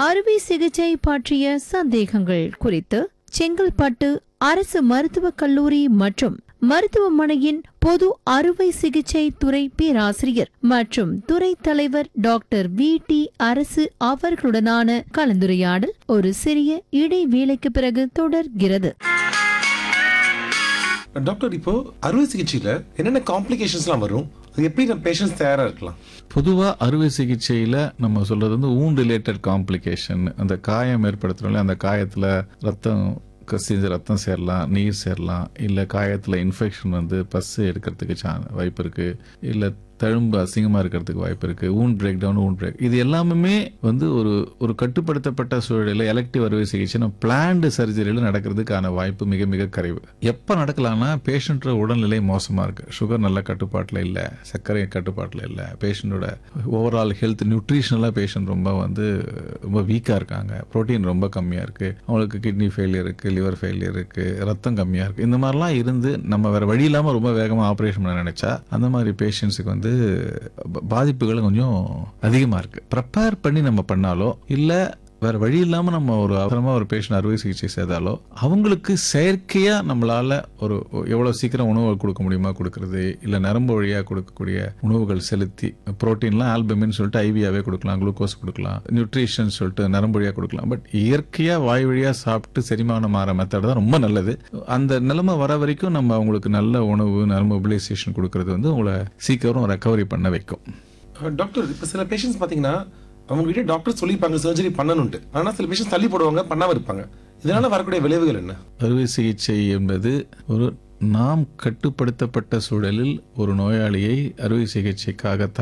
அறுவை சிகிச்சை பற்றிய சந்தேகங்கள் குறித்து செங்கல்பட்டு அரசு மருத்துவக் கல்லூரி மற்றும் மருத்துவமனையின் பொது அறுவை சிகிச்சை துறை பேராசிரியர் மற்றும் துறை தலைவர் டாக்டர் VT அரசு அவர்களுடனான கலந்துரையாடல் ஒரு சிறிய இடைவேளைக்கு பிறகு தொடர்கிறது. டாக்டர், இப்போ அறுவை சிகிச்சையில என்னென்ன காம்ப்ளிகேஷன்ஸ்லாம் வரும், எப்படி நம்ம பேஷண்ட்ஸ் தயாரா இருக்கலாம்? பொதுவாக அறுவை சிகிச்சையில் நம்ம சொல்றது வந்து wound ரிலேட்டட் காம்ப்ளிகேஷன். அந்த காயம் ஏற்படுத்துறோம்ல, அந்த காயத்தில் ரத்தம் சேரலாம், நீர் சேரலாம், இல்லை காயத்தில் இன்ஃபெக்ஷன் வந்து பஸ்ஸு எடுக்கிறதுக்கு வாய்ப்பு இருக்குது, இல்லை தழும்பு அசிங்கமாக இருக்கிறதுக்கு வாய்ப்பு இருக்குது, wound breakdown, wound break. இது எல்லாமே வந்து ஒரு கட்டுப்படுத்தப்பட்ட சூழலில் எலக்டிவ் அறுவை சிகிச்சை நம்ம பிளான்டு சர்ஜரியில் நடக்கிறதுக்கான வாய்ப்பு மிக மிக குறைவு. எப்போ நடக்கலாம்னா பேஷண்ட்டோட உடல்நிலை மோசமாக இருக்குது, சுகர் நல்ல கட்டுப்பாட்டில் இல்லை, சர்க்கரை கட்டுப்பாட்டில் இல்லை, பேஷண்ட்டோட ஓவரால் ஹெல்த் நியூட்ரிஷனலாக பேஷண்ட் ரொம்ப வீக்காக இருக்காங்க, ப்ரோட்டீன் ரொம்ப கம்மியாக இருக்குது, அவங்களுக்கு கிட்னி ஃபெயிலியர் இருக்குது, லிவர் ஃபெயிலியர் இருக்குது, ரத்தம் கம்மியாக இருக்குது. இந்த மாதிரிலாம் இருந்து நம்ம வேறு வழி இல்லாமல் ரொம்ப வேகமாக ஆப்ரேஷன் பண்ண நினச்சா அந்த மாதிரி பேஷண்ட்ஸுக்கு வந்து பாதிப்புகள் கொஞ்சம் அதிகமாக இருக்குது. ப்ரிப்பேர் பண்ணி நம்ம பண்ணாலோ இல்லை வேற வழி இல்லாமல் நம்ம ஒரு பேஷண்ட் அறுவை சிகிச்சை செய்தாலோ அவங்களுக்கு செயற்கையாக நம்மளால எவ்வளோ சீக்கிரம் உணவுகள் கொடுக்க முடியுமா கொடுக்கறது, இல்லை நரம்பு வழியாக கொடுக்கக்கூடிய உணவுகள் செலுத்தி புரோட்டீன்லாம் ஆல்பமின்னு சொல்லிட்டு ஐவியாவே கொடுக்கலாம், குளுக்கோஸ் கொடுக்கலாம், நியூட்ரிஷன் சொல்லிட்டு நரம்பு வழியாக கொடுக்கலாம். பட் இயற்கையாக வாய் வழியாக சாப்பிட்டு செரிமானம் ஆகிற மெத்தட் தான் ரொம்ப நல்லது. அந்த நிலைமை வர வரைக்கும் நம்ம அவங்களுக்கு நல்ல உணவு, நரம்பு மொபிலைசேஷன் கொடுக்கறது வந்து உங்களை சீக்கிரம் ரெக்கவரி பண்ண வைக்கும். டாக்டர், இப்போ சில பேஷண்ட்ஸ் பார்த்தீங்கன்னா அவங்க கிட்டே டாக்டர் சொல்லியிருப்பாங்க சர்ஜரி பண்ணணும்ட்டு, ஆனால் சில பேஷண்ட் தள்ளி போடுவாங்க, பண்ணாமல் இருப்பாங்க. இதனால வரக்கூடிய விளைவுகள் என்ன? அறுவை சிகிச்சை என்பது நாம் கட்டுப்படுத்தப்பட்ட சூழலில் ஒரு நோயாளியை அறுவை சிகிச்சைக்காக